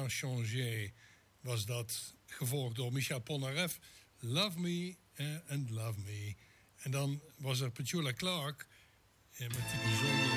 Rien Changé was dat, gevolgd door Michel Polnareff, Love Me and Love Me. En dan was er Petula Clark met die bijzondere